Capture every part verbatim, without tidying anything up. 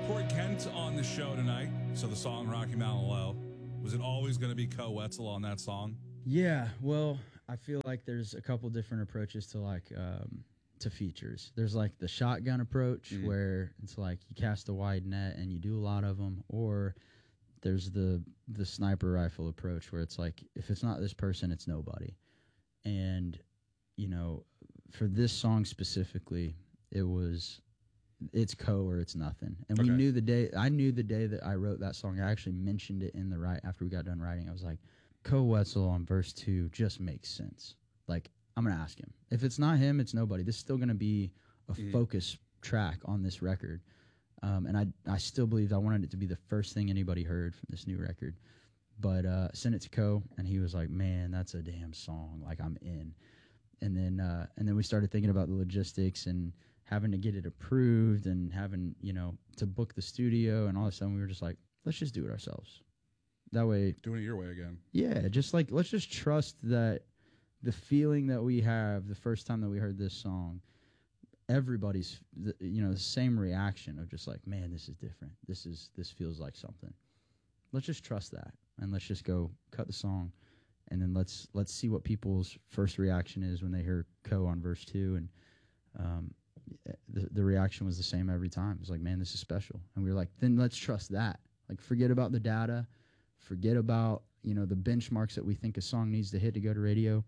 Corey Kent on the show tonight. So the song Rocky Mountain Low, was it always going to be Co Wetzel on that song? Yeah, well, I feel like there's a couple different approaches to like um, to features. There's like the shotgun approach mm-hmm. where it's like you cast a wide net and you do a lot of them, or there's the the sniper rifle approach where it's like if it's not this person, it's nobody. And you know, for this song specifically, it was it's Co or it's nothing. And okay. we knew the day I knew the day that I wrote that song. I actually mentioned it in the right after we got done writing. I was like, Co Wetzel on verse two just makes sense. Like, I'm going to ask him. If it's not him, it's nobody. This is still going to be a mm. focus track on this record. Um, and I I still believe I wanted it to be the first thing anybody heard from this new record. But uh, sent it to Co, and he was like, man, that's a damn song. Like, I'm in. And then uh, and then we started thinking about the logistics and having to get it approved and having, you know, to book the studio. And all of a sudden we were just like, let's just do it ourselves. That way, doing it your way again. Yeah, just like let's just trust that the feeling that we have the first time that we heard this song, everybody's the, you know the same reaction of just like, man, this is different. This is this feels like something. Let's just trust that, and let's just go cut the song, and then let's let's see what people's first reaction is when they hear Co on verse two, and um, the the reaction was the same every time. It's like, man, this is special, and we were like, then let's trust that. Like, forget about the data. Forget about, you know, the benchmarks that we think a song needs to hit to go to radio.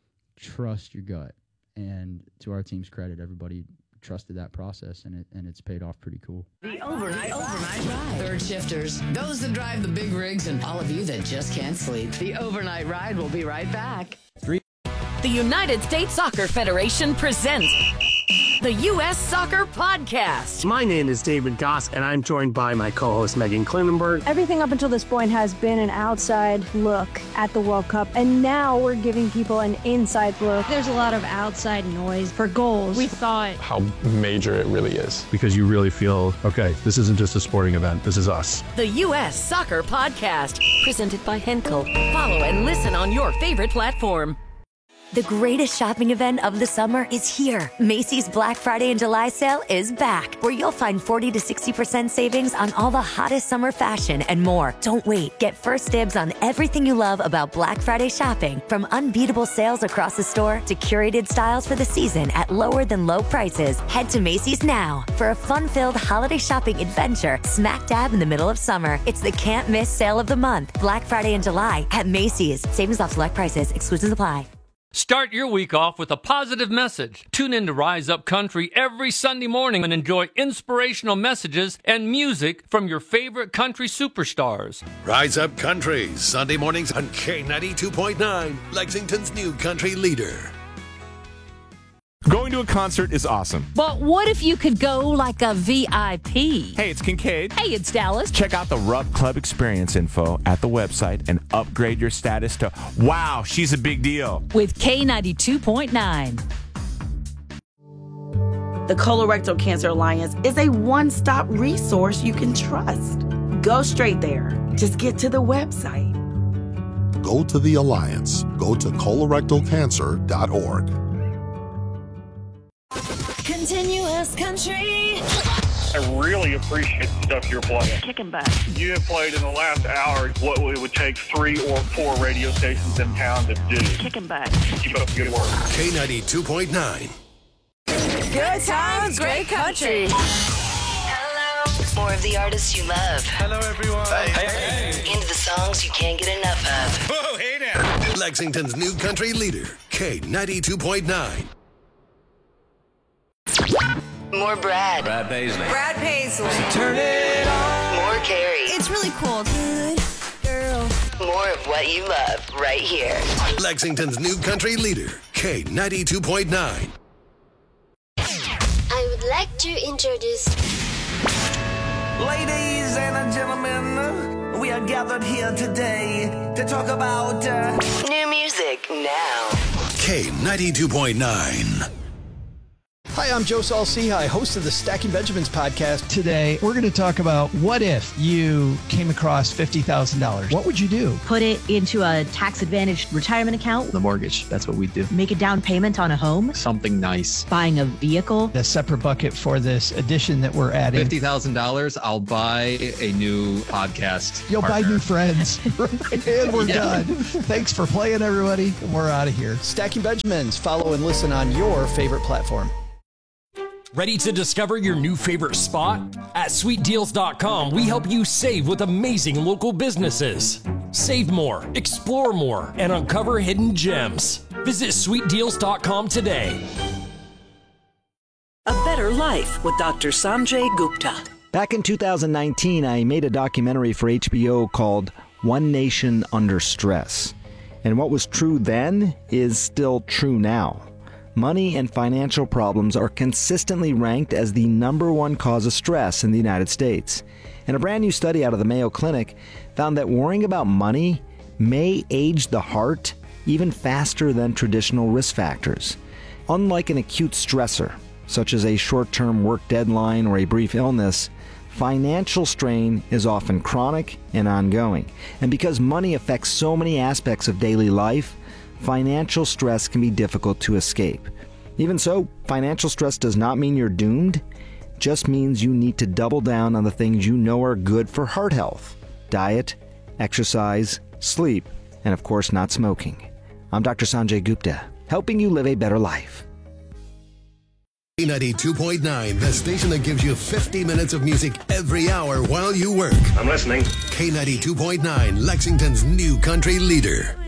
Trust your gut. And to our team's credit, everybody trusted that process, and it and it's paid off pretty cool. The overnight, overnight ride. Third shifters, those that drive the big rigs, and all of you that just can't sleep. The overnight ride will be right back. Three. The United States Soccer Federation presents the U S Soccer Podcast. My name is David Goss, and I'm joined by my co-host, Megan Klinenberg. Everything up until this point has been an outside look at the World Cup, and now we're giving people an inside look. There's a lot of outside noise for goals. We thought how major it really is. Because you really feel, okay, this isn't just a sporting event, this is us. The U S Soccer Podcast, presented by Henkel. Follow and listen on your favorite platform. The greatest shopping event of the summer is here. Macy's Black Friday and July sale is back, where you'll find forty to sixty percent savings on all the hottest summer fashion and more. Don't wait. Get first dibs on everything you love about Black Friday shopping, from unbeatable sales across the store to curated styles for the season at lower than low prices. Head to Macy's now for a fun-filled holiday shopping adventure smack dab in the middle of summer. It's the can't miss sale of the month, Black Friday and July at Macy's. Savings off select prices. Exclusions apply. Start your week off with a positive message. Tune in to Rise Up Country every Sunday morning and enjoy inspirational messages and music from your favorite country superstars. Rise Up Country, Sunday mornings on K ninety-two point nine, Lexington's new country leader. Going to a concert is awesome. But what if you could go like a V I P? Hey, it's Kincaid. Hey, it's Dallas. Check out the Rupp Club experience info at the website and upgrade your status to, wow, she's a big deal. With K ninety-two point nine. The Colorectal Cancer Alliance is a one-stop resource you can trust. Go straight there. Just get to the website. Go to the Alliance. Go to colorectal cancer dot org. Continuous country. I really appreciate the stuff you're playing. Kicking butt. You have played in the last hour what it would take three or four radio stations in town to do. Kicking butt. Keep up the good work. K ninety-two point nine. Good times, great country. Hello. More of the artists you love. Hello, everyone. Hey, hey, hey. Into the songs you can't get enough of. Whoa, hey now. Lexington's new country leader, K ninety-two point nine. More Brad. Brad Paisley. Brad Paisley. So turn it on. More Carrie. It's really cool. Good girl. More of what you love right here. Lexington's new country leader, K ninety-two point nine. I would like to introduce... Ladies and gentlemen, we are gathered here today to talk about... Uh... New music now. K ninety-two point nine. Hi, I'm Joe Saul-Sehy, host of the Stacking Benjamins podcast. Today, we're going to talk about what if you came across fifty thousand dollars? What would you do? Put it into a tax-advantaged retirement account. The mortgage, that's what we do. Make a down payment on a home. Something nice. Buying a vehicle. A separate bucket for this addition that we're adding. fifty thousand dollars, I'll buy a new podcast You'll partner. buy new friends. And we're yeah. done. Thanks for playing, everybody. We're out of here. Stacking Benjamins. Follow and listen on your favorite platform. Ready to discover your new favorite spot? At sweet deals dot com, we help you save with amazing local businesses. Save more, explore more, and uncover hidden gems. Visit sweet deals dot com today. A Better Life with Doctor Sanjay Gupta. Back in two thousand nineteen, I made a documentary for H B O called One Nation Under Stress. And what was true then is still true now. Money and financial problems are consistently ranked as the number one cause of stress in the United States. And a brand new study out of the Mayo Clinic found that worrying about money may age the heart even faster than traditional risk factors. Unlike an acute stressor, such as a short-term work deadline or a brief illness, financial strain is often chronic and ongoing. And because money affects so many aspects of daily life, financial stress can be difficult to escape. Even so, financial stress does not mean you're doomed. It just means you need to double down on the things you know are good for heart health: diet, exercise, sleep, and of course not smoking. I'm Doctor Sanjay Gupta, helping you live a better life. K ninety-two point nine, the station that gives you fifty minutes of music every hour while you work. I'm listening. K ninety-two point nine, Lexington's new country leader.